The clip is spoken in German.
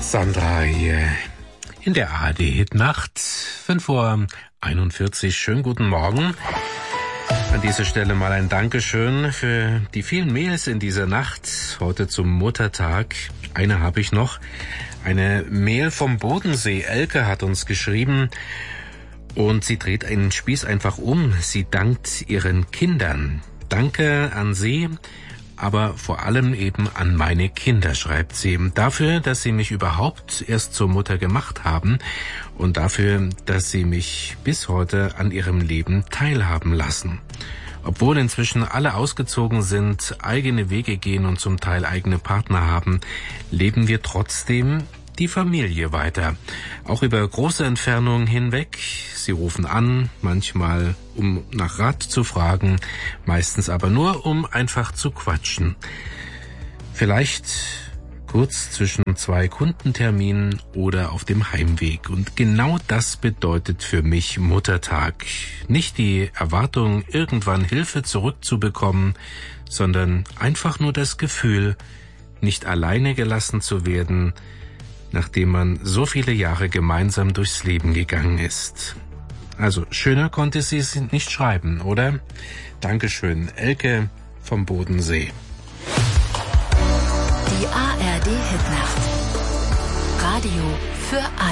Sandra hier in der ARD-Hitnacht, 5:41 Uhr. Schönen guten Morgen. An dieser Stelle mal ein Dankeschön für die vielen Mails in dieser Nacht, heute zum Muttertag. Eine habe ich noch. Eine Mail vom Bodensee. Elke hat uns geschrieben und sie dreht einen Spieß einfach um. Sie dankt ihren Kindern. Danke an sie, aber vor allem eben an meine Kinder, schreibt sie. Dafür, dass sie mich überhaupt erst zur Mutter gemacht haben und dafür, dass sie mich bis heute an ihrem Leben teilhaben lassen. Obwohl inzwischen alle ausgezogen sind, eigene Wege gehen und zum Teil eigene Partner haben, leben wir trotzdem die Familie weiter. Auch über große Entfernungen hinweg. Sie rufen an, manchmal um nach Rat zu fragen, meistens aber nur um einfach zu quatschen. Vielleicht kurz zwischen 2 Kundenterminen oder auf dem Heimweg. Und genau das bedeutet für mich Muttertag. Nicht die Erwartung, irgendwann Hilfe zurückzubekommen, sondern einfach nur das Gefühl, nicht alleine gelassen zu werden, nachdem man so viele Jahre gemeinsam durchs Leben gegangen ist. Also schöner konnte sie es nicht schreiben, oder? Dankeschön, Elke vom Bodensee. Die ARD Hitnacht. Radio für alle.